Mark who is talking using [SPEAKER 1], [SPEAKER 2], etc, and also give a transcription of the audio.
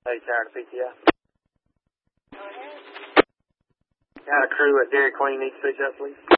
[SPEAKER 1] Hey, Tower to PTI. Got a crew at Dairy Queen needs to fix up, please.